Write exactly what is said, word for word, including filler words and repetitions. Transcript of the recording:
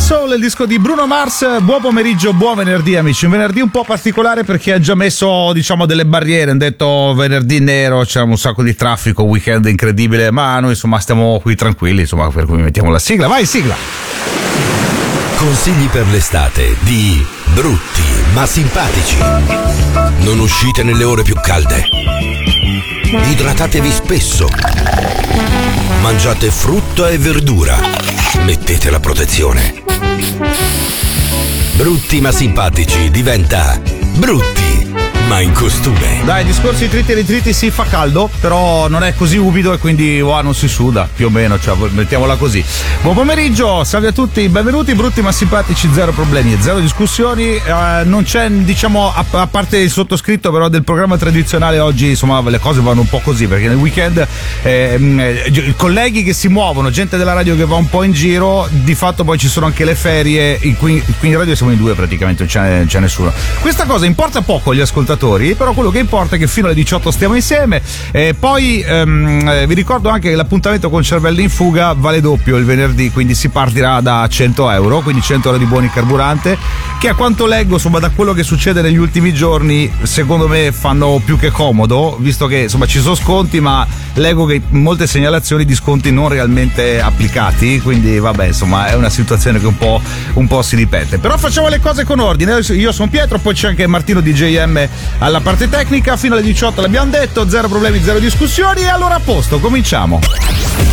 Soul, il disco di Bruno Mars. Buon pomeriggio, buon venerdì amici. Un venerdì un po' particolare perché ha già messo, diciamo, delle barriere. Hanno detto venerdì nero, c'era un sacco di traffico, weekend incredibile, ma noi insomma stiamo qui tranquilli, insomma, per cui mettiamo la sigla. Vai, sigla! Consigli per l'estate di Brutti ma simpatici. Non uscite nelle ore più calde. Idratatevi spesso. Mangiate frutta e verdura. Mettete la protezione. Brutti ma simpatici diventa Brutti ma in costume. Dai, discorsi dritti e ritriti, si fa caldo, però non è così umido e quindi oh, non si suda, più o meno, cioè mettiamola così. Buon pomeriggio, salve a tutti, benvenuti, brutti ma simpatici, zero problemi, zero discussioni, eh, non c'è, diciamo, a, a parte il sottoscritto però del programma tradizionale oggi, insomma, le cose vanno un po' così, perché nel weekend eh, eh, colleghi che si muovono, gente della radio che va un po' in giro, di fatto poi ci sono anche le ferie, in qui, qui in radio siamo in due praticamente, non c'è, c'è nessuno. Questa cosa importa poco agli ascoltatori, però quello che importa è che fino alle diciotto stiamo insieme. E poi ehm, vi ricordo anche che l'appuntamento con Cervelli in Fuga vale doppio il venerdì, quindi si partirà da cento euro, quindi cento euro di buoni carburante, che a quanto leggo, insomma, da quello che succede negli ultimi giorni, secondo me fanno più che comodo, visto che insomma ci sono sconti, ma leggo che molte segnalazioni di sconti non realmente applicati, quindi vabbè, insomma, è una situazione che un po', un po' si ripete. Però facciamo le cose con ordine. Io sono Pietro, poi c'è anche Martino D J M alla parte tecnica, fino alle diciotto l'abbiamo detto, zero problemi, zero discussioni, e allora a posto, cominciamo.